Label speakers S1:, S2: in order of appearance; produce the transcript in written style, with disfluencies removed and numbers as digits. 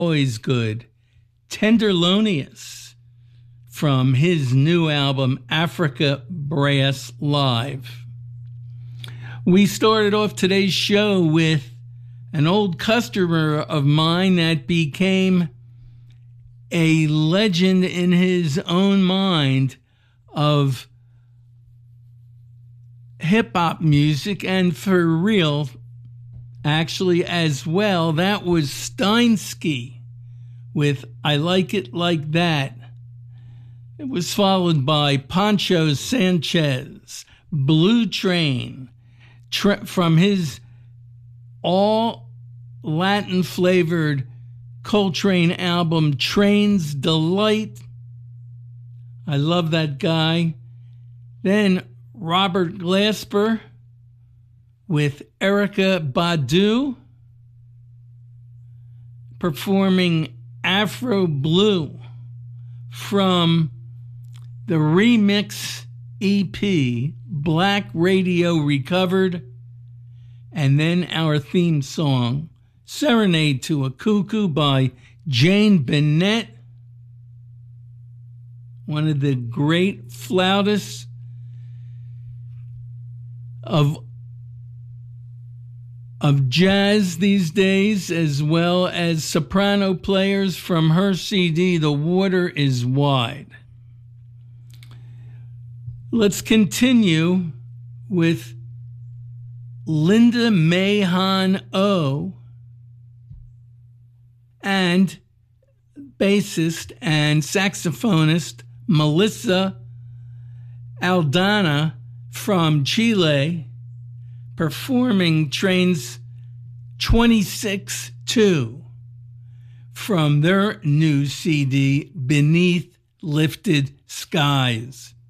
S1: always good, Tenderlonious from his new album, Africa Brass Live. We started off today's show with an old customer of mine that became a legend in his own mind of hip-hop music, and for real, actually, as well. That was Steinsky with I Like It Like That. It was followed by Pancho Sanchez, Blue Train, from his all Latin-flavored Coltrane album, Train's Delight. I love that guy. Then Robert Glasper with Erykah Badu performing Afro Blue from the remix EP, Black Radio Recovered, and then our theme song, Serenade to a Cuckoo by Jane Bennett, one of the great flautists of jazz these days, as well as soprano players from her CD, The Water is Wide. Let's continue with Linda Mahon O and bassist and saxophonist Melissa Aldana from Chile, performing Train's 26-2 from their new CD, Beneath Lifted Skies.